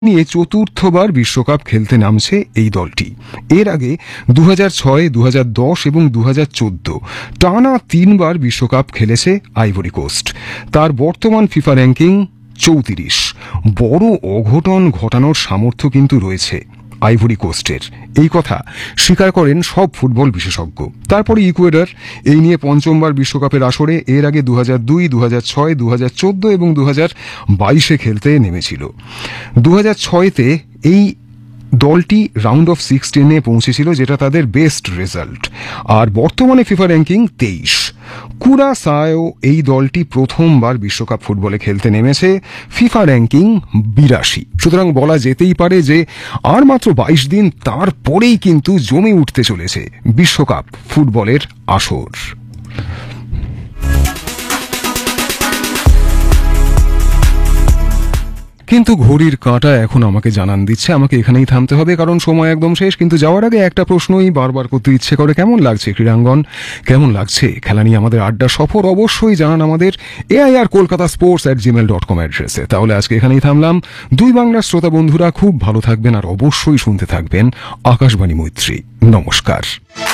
নিয়ে চতুর্থবার বিশ্বকাপ খেলতে নামছে এই দলটি। এর আগে 2006, 2010 এবং 2014 টানা 3বার বিশ্বকাপ খেলেছে আইভরি কোস্ট। তার বর্তমান ফিফা র্যাঙ্কিং 34। বড় অঘটন ঘটানোর সামর্থ্য কিন্তু রয়েছে আইভরি কোস্টের, এই কথা স্বীকার করেন সব ফুটবল বিশেষজ্ঞ। তারপরে ইকুয়েডর এই নিয়ে পঞ্চমবার বিশ্বকাপের আসরে এর আগে 2002, 2006, 2014 এবং 2022 খেলতে নেমেছিল। 2006-তে এই দলটি রাউন্ড অফ 16-এ পৌঁছেছিল, যেটা তাদের বেস্ট রেজাল্ট। আর বর্তমানে ফিফা র্যাঙ্কিং 23। কুরাসাও এই দলটি প্রথমবার বিশ্বকাপ ফুটবলে খেলতে নেমেছে, ফিফা র্যাঙ্কিং 82। সুতরাং বলা যেতেই পারে যে আর মাত্র 22 দিন, তারপরেই কিন্তু জমে উঠতে চলেছে বিশ্বকাপ ফুটবলের আসর। কিন্তু ঘড়ির কাঁটা এখন আমাকে জানান দিচ্ছে আমাকে এখানেই থামতে হবে, কারণ সময় একদম শেষ। কিন্তু যাওয়ার আগে একটা প্রশ্নই বারবার করতে ইচ্ছে করে, কেমন লাগছে ক্রীড়াঙ্গন, কেমন লাগছে খেলা নিয়ে আমাদের আড্ডা সফর? অবশ্যই জানান আমাদের airkolkatasports@gmail.com অ্যাড্রেসে। তাহলে আজকে এখানেই থামলাম। দুই বাংলার শ্রোতা বন্ধুরা খুব ভালো থাকবেন আর অবশ্যই শুনতে থাকবেন আকাশবাণী মৈত্রী। নমস্কার।